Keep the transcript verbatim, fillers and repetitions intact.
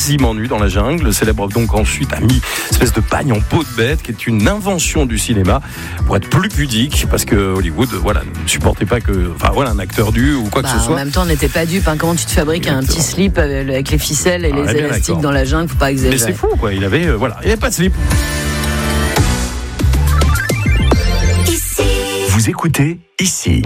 quasiment nu dans la jungle. Le célèbre donc ensuite a mis une espèce de pagne en peau de bête, qui est une invention du cinéma pour être plus pudique, parce que Hollywood, voilà, ne supportait pas que, enfin voilà, un acteur nu ou quoi bah, que ce soit. En même temps, on n'était pas dupe. Hein. Comment tu te fabriques Exactement. un petit slip avec les ficelles et ah, les élastiques d'accord. dans la jungle, faut pas exagérer. Mais c'est fou, quoi. Il avait, euh, voilà, il avait pas de slip. Vous écoutez ici.